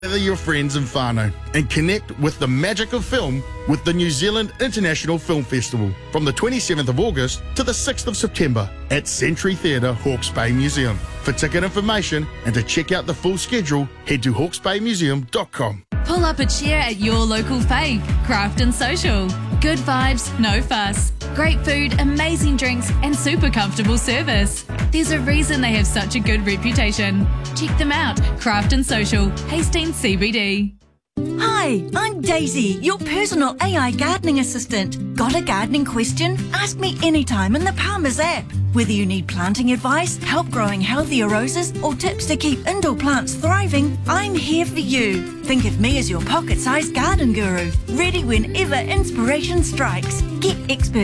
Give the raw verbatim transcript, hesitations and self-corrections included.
Gather your friends and whānau and connect with the magic of film with the New Zealand International Film Festival from the twenty-seventh of August to the sixth of September at Century Theatre, Hawke's Bay Museum. For ticket information and to check out the full schedule, head to hawkes bay museum dot com. Pull up a chair at your local fave, Craft and Social. Good vibes, no fuss. Great food, amazing drinks, and super comfortable service. There's a reason they have such a good reputation. Check them out, Craft and Social, Hastings C B D. Hi, I'm Daisy, your personal A I gardening assistant. Got a gardening question? Ask me anytime in the Palmer's app. Whether you need planting advice, help growing healthier roses, or tips to keep indoor plants thriving, I'm here for you. Think of me as your pocket-sized garden guru, ready whenever inspiration strikes. Get expert